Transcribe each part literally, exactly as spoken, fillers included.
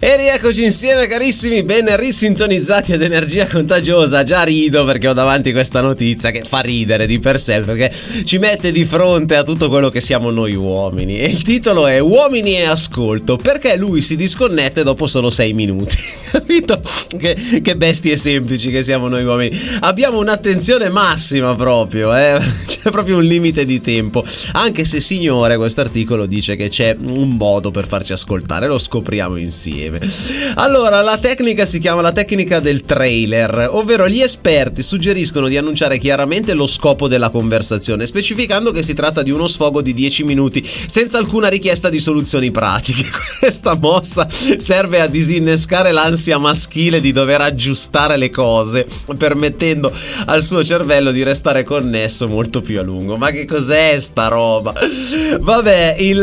E rieccoci insieme carissimi, ben risintonizzati ad Energia Contagiosa. Già rido perché ho davanti questa notizia che fa ridere di per sé, perché ci mette di fronte a tutto quello che siamo noi uomini. E il titolo è Uomini e ascolto, perché lui si disconnette dopo solo sei minuti. Capito? Che, che bestie semplici che siamo noi uomini. Abbiamo un'attenzione massima proprio, eh? C'è proprio un limite di tempo. Anche se, signore, questo articolo dice che c'è un modo per farci ascoltare, lo scopriamo insieme. Allora, la tecnica si chiama la tecnica del trailer, ovvero gli esperti suggeriscono di annunciare chiaramente lo scopo della conversazione, specificando che si tratta di uno sfogo di dieci minuti senza alcuna richiesta di soluzioni pratiche. Questa mossa serve a disinnescare l'ansia maschile di dover aggiustare le cose, permettendo al suo cervello di restare connesso molto più a lungo. Ma che cos'è sta roba? Vabbè, il,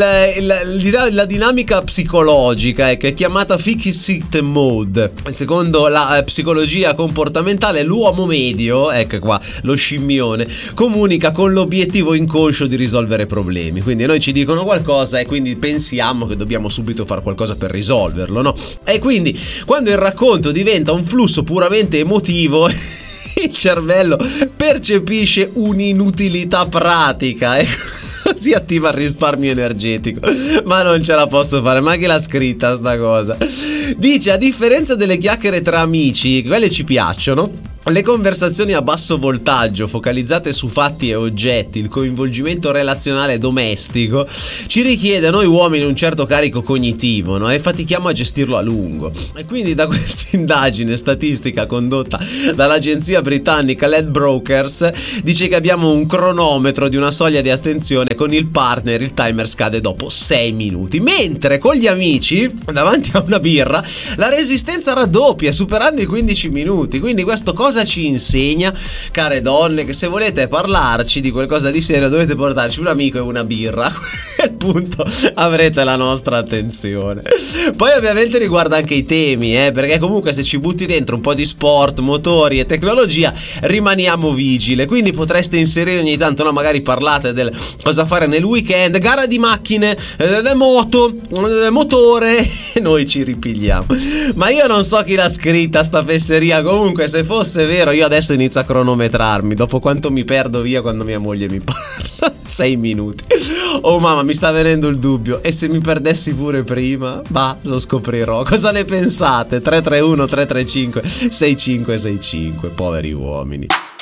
il, la dinamica psicologica è che è chiamata Fixed Mode. Secondo la eh, psicologia comportamentale, l'uomo medio, ecco qua, lo scimmione, comunica con l'obiettivo inconscio di risolvere problemi. Quindi noi ci dicono qualcosa e quindi pensiamo che dobbiamo subito fare qualcosa per risolverlo, no? E quindi quando il racconto diventa un flusso puramente emotivo, il cervello percepisce un'inutilità pratica, ecco. Si attiva il risparmio energetico. Ma non ce la posso fare, ma chi l'ha scritta sta cosa? Dice: a differenza delle chiacchiere tra amici, quelle ci piacciono, le conversazioni a basso voltaggio focalizzate su fatti e oggetti, il coinvolgimento relazionale domestico, ci richiede a noi uomini un certo carico cognitivo, no? E fatichiamo a gestirlo a lungo. E quindi da questa indagine statistica condotta dall'agenzia britannica Ladbrokers dice che abbiamo un cronometro di una soglia di attenzione. Con il partner il timer scade dopo sei minuti, mentre con gli amici davanti a una birra la resistenza raddoppia, superando i quindici minuti. Quindi questo cosa ci insegna, care donne? Che se volete parlarci di qualcosa di serio dovete portarci un amico e una birra. A quel punto avrete la nostra attenzione. Poi ovviamente riguarda anche i temi, eh, perché comunque se ci butti dentro un po' di sport, motori e tecnologia rimaniamo vigili. Quindi potreste inserire ogni tanto, no, magari parlate del cosa fare nel weekend, gara di macchine, eh, moto, eh, motore, e noi ci ripigliamo. Ma io non so chi l'ha scritta sta fesseria. Comunque, se fosse vero, io adesso inizio a cronometrarmi dopo quanto mi perdo via quando mia moglie mi parla. Sei minuti. Oh mamma, mi sta venendo il dubbio. E se mi perdessi pure prima? Bah, lo scoprirò. Cosa ne pensate? tre tre uno tre tre cinque sei cinque sei cinque. Poveri uomini.